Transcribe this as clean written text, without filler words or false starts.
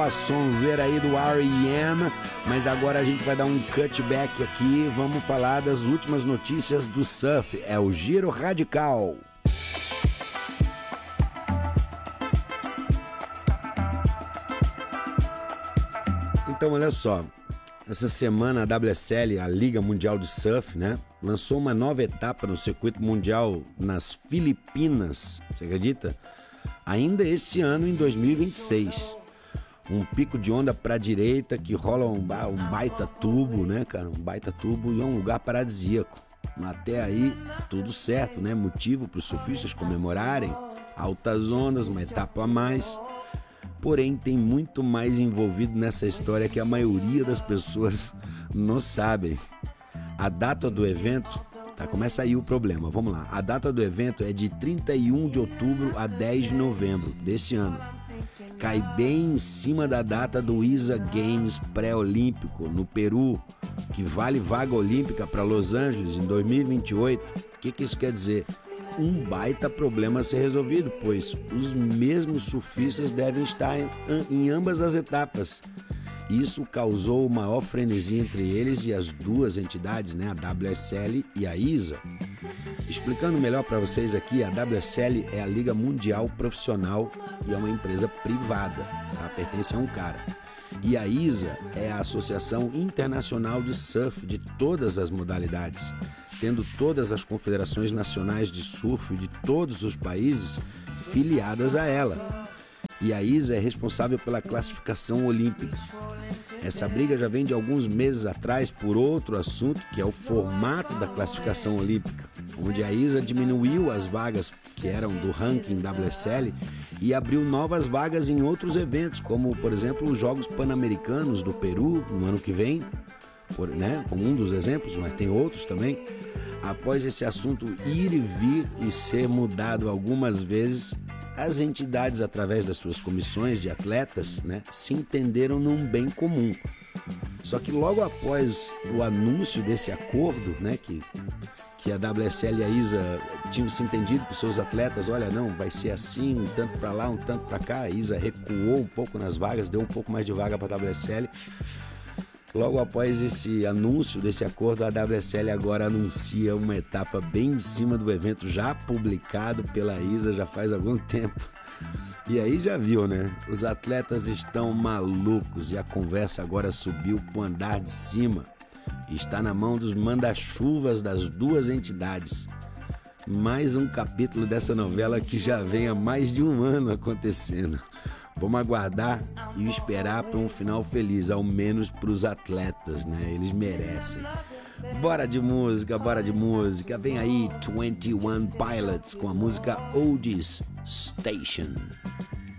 a sonzeira aí do R.E.M., mas agora a gente vai dar um cutback aqui, vamos falar das últimas notícias do surf, é o Giro Radical. Então, olha só, essa semana a WSL, a Liga Mundial de Surf, né, lançou uma nova etapa no circuito mundial nas Filipinas, você acredita? Ainda esse ano, em 2026. Um pico de onda para a direita que rola um baita tubo, né, cara? Um baita tubo e é um lugar paradisíaco. Até aí, tudo certo, né? Motivo para os surfistas comemorarem. Altas ondas, uma etapa a mais. Porém, tem muito mais envolvido nessa história que a maioria das pessoas não sabem. A data do evento, tá, começa aí o problema, vamos lá. A data do evento é de 31 de outubro a 10 de novembro deste ano. Cai bem em cima da data do ISA Games pré-olímpico no Peru, que vale vaga olímpica para Los Angeles em 2028. O que isso quer dizer? Um baita problema a ser resolvido, pois os mesmos surfistas devem estar em ambas as etapas. Isso causou o maior frenesi entre eles e as duas entidades, né, a WSL e a ISA. Explicando melhor para vocês aqui, a WSL é a Liga Mundial Profissional e é uma empresa privada, tá? Pertence a um cara. E a ISA é a Associação Internacional de Surf de todas as modalidades, tendo todas as confederações nacionais de surf de todos os países filiadas a ela. E a ISA é responsável pela classificação olímpica. Essa briga já vem de alguns meses atrás por outro assunto, que é o formato da classificação olímpica, onde a ISA diminuiu as vagas que eram do ranking WSL e abriu novas vagas em outros eventos, como, por exemplo, os Jogos Pan-Americanos do Peru, no ano que vem, como um dos exemplos, mas tem outros também. Após esse assunto ir e vir e ser mudado algumas vezes, as entidades, através das suas comissões de atletas, né, se entenderam num bem comum. Só que logo após o anúncio desse acordo, né, que a WSL e a ISA tinham se entendido com seus atletas, olha, não, vai ser assim, um tanto para lá, um tanto para cá, a ISA recuou um pouco nas vagas, deu um pouco mais de vaga para a WSL. Logo após esse anúncio desse acordo, a WSL agora anuncia uma etapa bem em cima do evento, já publicado pela ISA já faz algum tempo. E aí já viu, né? Os atletas estão malucos e a conversa agora subiu para o andar de cima. Está na mão dos manda-chuvas das duas entidades. Mais um capítulo dessa novela que já vem há mais de um ano acontecendo. Vamos aguardar e esperar para um final feliz, ao menos para os atletas, né? Eles merecem. Bora de música, bora de música. Vem aí 21 Pilots com a música Oldies Station.